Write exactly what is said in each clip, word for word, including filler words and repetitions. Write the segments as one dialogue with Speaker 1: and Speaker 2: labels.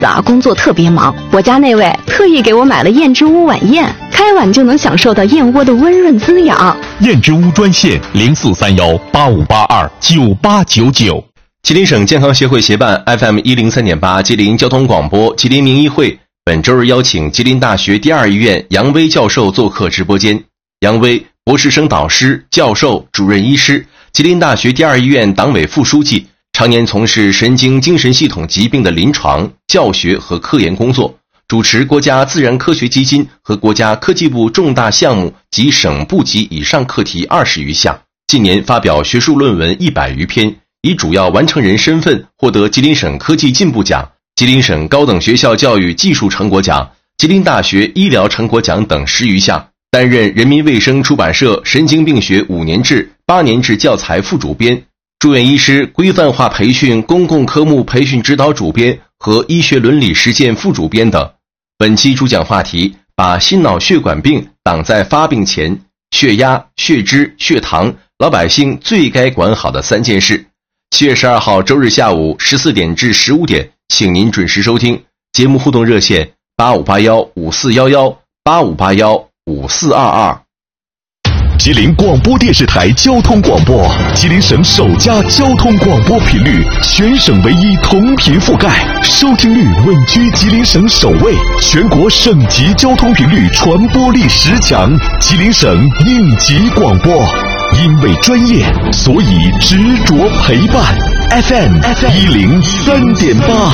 Speaker 1: 啊，工作特别忙，我家那位特意给我买了燕之屋晚宴，开碗就能享受到燕窝的温润滋养。
Speaker 2: 燕之屋专线零四三幺八五八二九八九九。
Speaker 3: 吉林省健康协会协办 F M 一零三点八吉林交通广播吉林名医会本周日邀请吉林大学第二医院杨威教授做客直播间。杨威，博士生导师、教授、主任医师，吉林大学第二医院党委副书记，常年从事神经精神系统疾病的临床、教学和科研工作，主持国家自然科学基金和国家科技部重大项目及省部级以上课题二十余项。近年发表学术论文一百余篇，以主要完成人身份获得吉林省科技进步奖、吉林省高等学校教育技术成果奖、吉林大学医疗成果奖等十余项。担任人民卫生出版社神经病学五年制、八年制教材副主编，住院医师规范化培训公共科目培训指导主编和医学伦理实践副主编等。本期主讲话题：把心脑血管病挡在发病前，血压、血脂、血糖，老百姓最该管好的三件事。七月十二号周日下午十四点至十五点，请您准时收听。节目互动热线：八五八幺五四幺幺八五八幺五四二二。
Speaker 2: 吉林广播电视台交通广播，吉林省首家交通广播频率，全省唯一同频覆盖，收听率稳居吉林省首位，全国省级交通频率传播力十强，吉林省应急广播。因为专业，所以执着陪伴。F M 一零三点八，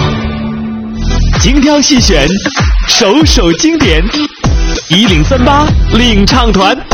Speaker 4: 精挑细选，首首经典。一零三八领唱团。